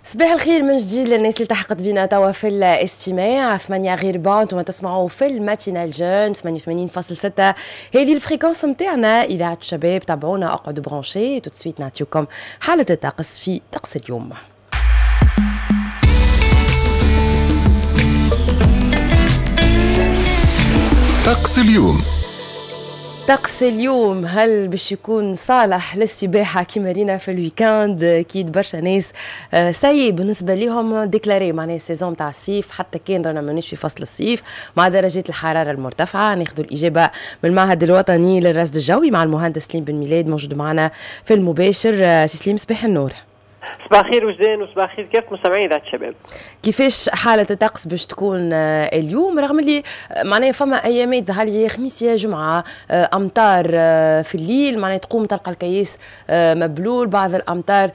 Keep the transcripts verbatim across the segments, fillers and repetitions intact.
صباح الخير من جديد للناس اللي تحقت بينا توا في الاستماع. ثمانية غير با انتم تسمعوا في الماتينال جون ثمانية وثمانين فاصلة ستة. هذه الفريكونس نتاعنا اذاعه الشباب. تابعونا اقعدوا برونشي. تو سويت نعطيكم حاله الطقس في طقس اليوم. طقس اليوم. طقس اليوم هل باش يكون صالح للسباحه كيما رينا في الويكاند؟ اكيد برشا ناس آه سي بالنسبه لهم ديكلاري معناها السيزون تاع الصيف، حتى كان رانا مانيش في فصل الصيف مع درجات الحراره المرتفعه. ناخذوا الاجابه من المعهد الوطني للرصد الجوي مع المهندس سليم بن ميلاد موجود معنا في المباشر. آه سي سليم صباح النور. صباح الخير وجدان وصباح الخير كيف مستمعين ذات الشباب. كيفاش حالة الطقس باش تكون اليوم رغم اللي معناها فما ايامات ظهر لي خميس يا جمعة امطار في الليل، معناها تقوم تلقى الكياس مبلول، بعض الامطار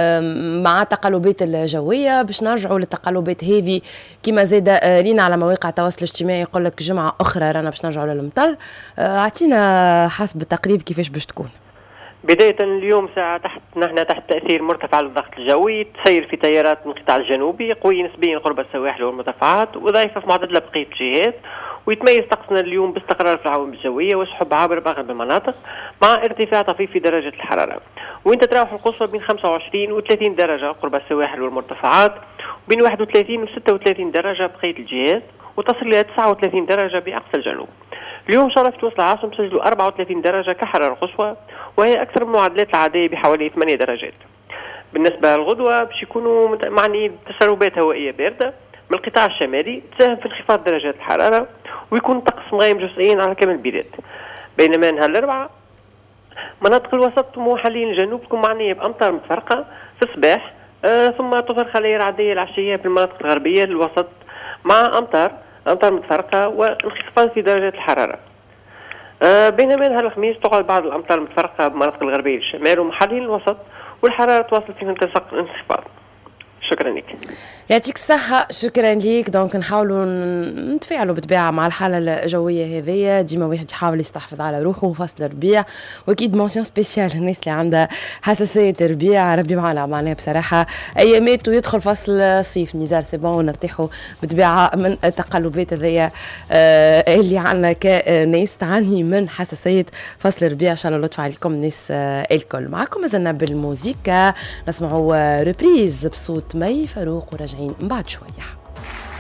مع تقلبات الجوية. باش نرجعوا للتقلبات هذه كيما زاد لينا على مواقع التواصل الاجتماعي يقول لك جمعة اخرى رانا باش نرجعوا للمطر. اعطينا حسب التقريب كيفاش باش تكون. بداية اليوم ساعة تحت نحن تحت تأثير مرتفع للضغط الجوي، تسير في تيارات من القطاع الجنوبي قوي نسبيا قرب السواحل والمرتفعات وضعيفة في معتدل بقية الجهات، ويتميز طقسنا اليوم باستقرار في العوامل الجوية وسحب عابر باغلب المناطق مع ارتفاع طفيف في درجة الحرارة، وين تتراوح القصوى بين خمسة وعشرين و ثلاثين درجة قرب السواحل والمرتفعات، وبين واحد وثلاثين و ستة وثلاثين درجة بقية الجهات، وتصل إلى تسعة وثلاثين درجة بأقصى الجنوب. اليوم إن شاء الله في توصل العاصمة تسجلوا أربعة وثلاثين درجة كحرارة قصوى، وهي أكثر من المعدلات العادية بحوالي ثمانية درجات. بالنسبة للغدوة باش يكونوا معني تسربات هوائية باردة من القطاع الشمالي تساهم في انخفاض درجات الحرارة، ويكون طقس مغيم جزئيا على كامل البلاد. بينما نهار الأربعاء مناطق الوسط ومحليين الجنوب تكون معنية بأمطار متفرقة في الصباح، آه ثم تظهر خلايا رعدية العشية في المناطق الغربية للوسط مع أمطار أمطار متفرقة وانخفاض في درجات الحرارة. آه بينما نهار الخميس تقعد بعض الأمطار المتفرقة بمناطق الغربية للشمال ومحلين الوسط، والحرارة تواصل في منتصف الانخفاض. شكرا لك. يعطيك الصحة. شكرا ليك. دونك نحاولوا نتفاعلوا بالطبيعة مع الحالة الجوية هذية، ديما واحد يحاول يستحفظ على روحه فصل الربيع، واكيد مونسيون سبيسيال الناس اللي عندها حساسية الربيع. ربي معنا معناها بصراحة ايامات ويدخل فصل الصيف نزار سي بون ونرتاحوا بالطبيعة من التقلبات هذية آه اللي عندنا كناس تعاني من حساسية فصل الربيع. ان شاء الله لطف عليكم الناس آه الكل. معكم مازلنا بالموسيقى، نسمعوا ريبريز بصوت مي فاروق وراجعين من بعد شوية.